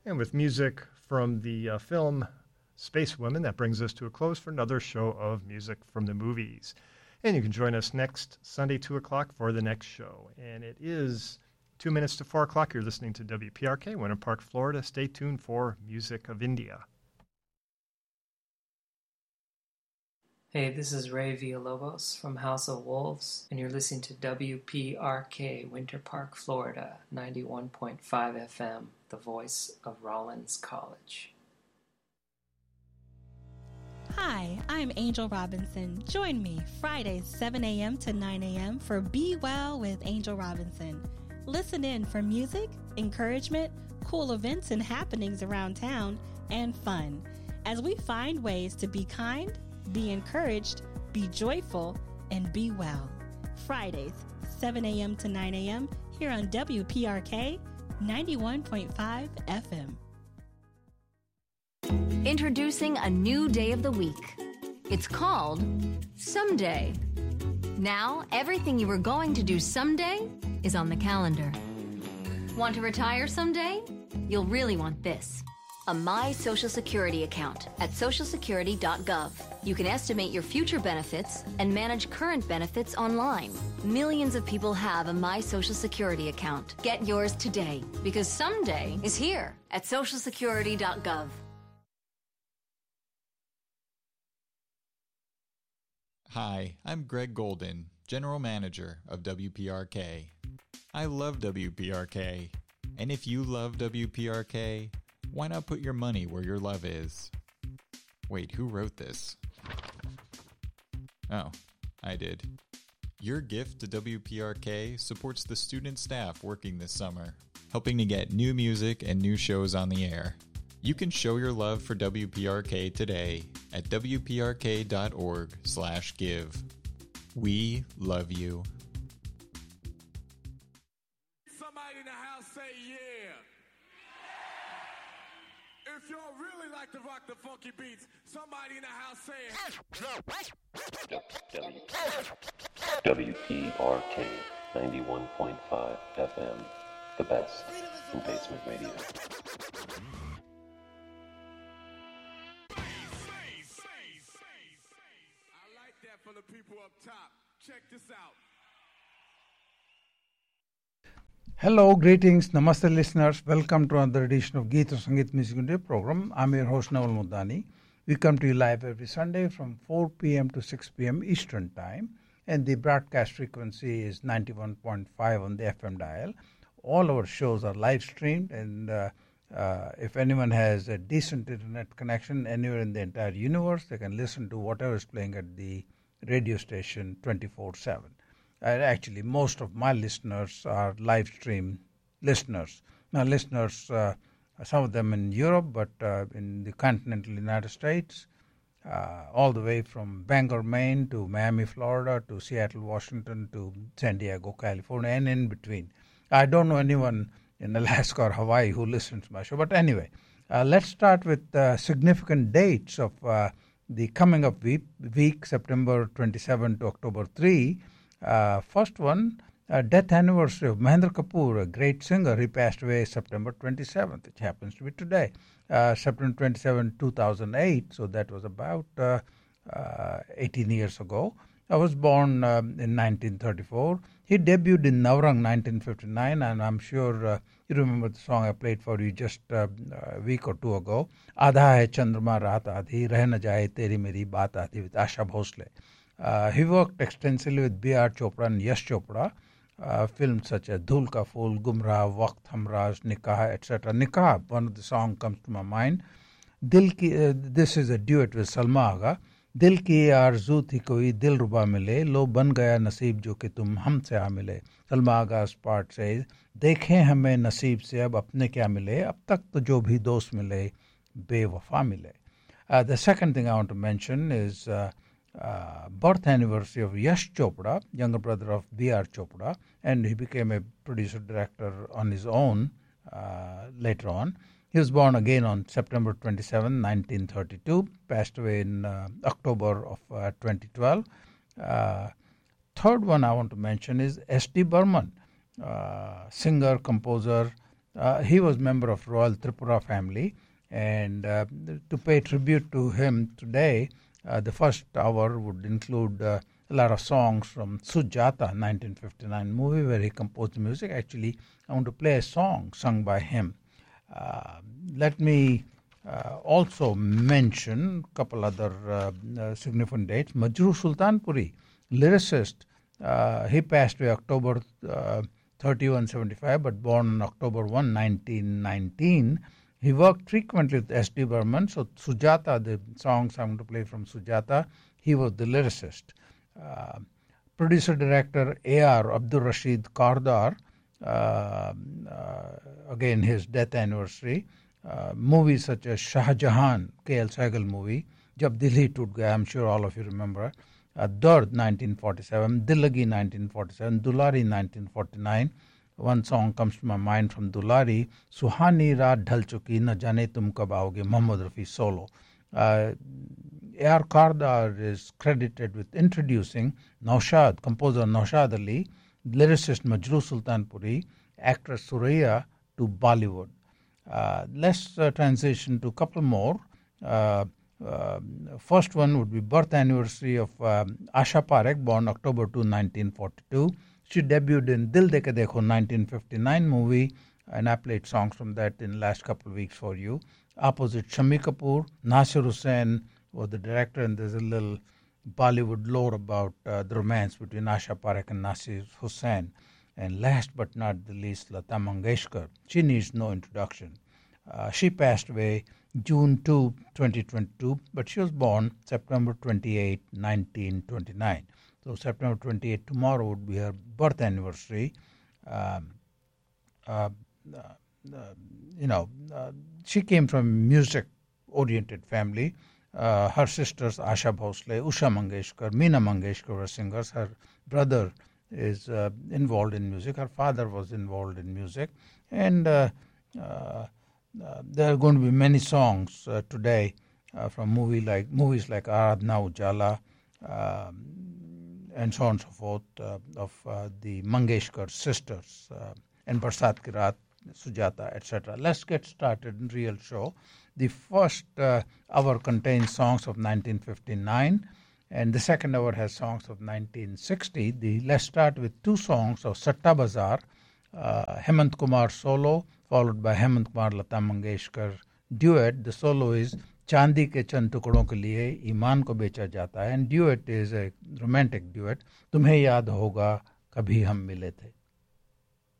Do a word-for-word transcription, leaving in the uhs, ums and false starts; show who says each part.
Speaker 1: And with music from the uh, film Space Women, that brings us to a close for another show of music from the movies. And you can join us next Sunday, two o'clock, for the next show. And it is two minutes to four o'clock. You're listening to W P R K, Winter Park, Florida. Stay tuned for Music of India.
Speaker 2: Hey, this is Ray Villalobos from House of Wolves, and you're listening to W P R K, Winter Park, Florida, ninety-one point five F M, the voice of Rollins College.
Speaker 3: Hi, I'm Angel Robinson. Join me Fridays, seven a.m. to nine a.m. for Be Well with Angel Robinson. Listen in for music, encouragement, cool events and happenings around town, and fun, as we find ways to be kind, be encouraged, be joyful, and be well. Fridays, seven a.m. to nine a.m. here on W P R K ninety-one point five F M.
Speaker 4: Introducing a new day of the week. It's called Someday. Now, everything you were going to do someday is on the calendar. Want to retire someday? You'll really want this. A My Social Security account at social security dot gov. You can estimate your future benefits and manage current benefits online. Millions of people have a My Social Security account. Get yours today, because someday is here at social security dot gov.
Speaker 5: Hi, I'm Greg Golden, General Manager of W P R K. I love W P R K, and if you love W P R K, why not put your money where your love is? Wait, who wrote this? Oh, I did. Your gift to W P R K supports the student staff working this summer, helping to get new music and new shows on the air. You can show your love for W P R K today at w p r k dot org slash give. We love you.
Speaker 6: Somebody in the house say yeah. If y'all really like to rock the funky beats, somebody in the house say
Speaker 7: W P R K ninety-one point five F M, the best in basement radio.
Speaker 6: For the people up top, check this out.
Speaker 8: Hello, greetings, namaste listeners. Welcome to another edition of Geet Sangeet Music India program. I'm your host Naval Muddani. We come to you live every Sunday from four p.m. to six p.m. Eastern Time, and the broadcast frequency is ninety-one point five on the F M dial. All our shows are live streamed, and uh, uh, if anyone has a decent internet connection anywhere in the entire universe, they can listen to whatever is playing at the radio station twenty-four seven. Uh, actually, most of my listeners are live stream listeners. Now, listeners, uh, some of them in Europe, but uh, in the continental United States, uh, all the way from Bangor, Maine to Miami, Florida to Seattle, Washington to San Diego, California, and in between. I don't know anyone in Alaska or Hawaii who listens to my show. But anyway, uh, let's start with uh, significant dates of uh, the coming up week, week September twenty-seventh to October third. Uh, first one, uh, death anniversary of Mahendra Kapoor, a great singer. He passed away September twenty-seventh, which happens to be today. Uh, September twenty-seventh, two thousand eight, so that was about uh, uh, eighteen years ago. I was born um, in nineteen thirty-four. He debuted in Navrang nineteen fifty-nine, and I'm sure uh, you remember the song I played for you just uh, a week or two ago. Aadha hai Chandrama Raat Aadhi, Reh Na Jaye Teri Meri Baat Aadhi with Asha Bhosle. Uh, he worked extensively with B R Chopra and Yash Chopra. Uh, films such as Dhul Ka Phool, Gumrah, Waqt Hamraz, Nikah, et cetera. Nikah, one of the songs comes to my mind. Dil ki, uh, this is a duet with Salma Agha. दिल की आरज़ू थी कोई दिल रुबा मिले लो बन गया नसीब जो कि तुम हमसे आ मिले. सलमा आगाज पार्ट से देखें हमें नसीब से अब अपने क्या मिले अब तक तो जो भी दोस्त मिले बेवफा मिले. Uh, the second thing I want to mention is uh, uh, birth anniversary of Yash Chopra, younger brother of B R Chopra, and he became a producer director on his own uh, later on. He was born again on September twenty-seventh, nineteen thirty-two, passed away in uh, October of uh, twenty twelve. Uh, third one I want to mention is S D Burman, uh, singer, composer, Uh, he was member of Royal Tripura family, and uh, to pay tribute to him today, uh, the first hour would include uh, a lot of songs from Sujata, nineteen fifty-nine movie where he composed the music. Actually, I want to play a song sung by him. Uh, let me uh, also mention a couple other uh, uh, significant dates. Majrooh Sultanpuri, lyricist, uh, he passed away October uh, thirty-one seventy-five, but born on October first, nineteen nineteen. He worked frequently with S D Burman. So Sujata, the songs I'm going to play from Sujata, he was the lyricist. Uh, Producer-director A R Abdul Rashid Kardar, uh, uh, again his death anniversary. Uh, movies such as Shah Jahan, K L Sehgal movie, Jab Dil Hi Toot Gaya, I'm sure all of you remember. Uh, Dard, nineteen forty-seven, Dil Lagi, nineteen forty-seven, Dulari, nineteen forty-nine. One song comes to my mind from Dulari, Suhani Raat Dhal Chuki, Na Jane Tum Kab Aoge, Mohammad Rafi solo. Uh, A R Kardar is credited with introducing Naushad, composer Naushad Ali, lyricist Majrooh Sultanpuri, actress Suraya to Bollywood. Uh, let's uh, transition to a couple more. Uh, uh, first one would be birth anniversary of um, Asha Parekh, born October second, nineteen forty-two. She debuted in Dil De Ke Dekho, nineteen fifty-nine movie, and I played songs from that in the last couple of weeks for you. Opposite Shami Kapoor, Nasir Hussain was the director, and there's a little Bollywood lore about uh, the romance between Asha Parekh and Nasir Hussain. And last but not the least, Lata Mangeshkar. She needs no introduction. Uh, she passed away June second, twenty twenty-two, but she was born September twenty-eighth, nineteen twenty-nine. So September twenty-eighth, tomorrow would be her birth anniversary. Um, uh, uh, uh, you know, uh, she came from a music-oriented family. Uh, her sisters, Asha Bhosle, Usha Mangeshkar, Meena Mangeshkar were singers. Her brother is uh, involved in music. Her father was involved in music. And uh, uh, uh, there are going to be many songs uh, today uh, from movie like movies like Aradhna Ujala, um, and so on and so forth, uh, of uh, the Mangeshkar sisters, uh, and Barsat Ki Raat, Sujata, et cetera. Let's get started in real show. The first uh, hour contains songs of nineteen fifty-nine, and the second hour has songs of nineteen sixty. The, let's start with two songs of Satta Bazaar, uh, Hemant Kumar solo, followed by Hemant Kumar Lata Mangeshkar duet. The solo is Chandi ke chand tukdon ke liye iman ko becha jata hai, and duet is a romantic duet. Tumhe yaad hoga kabhi hum mile the.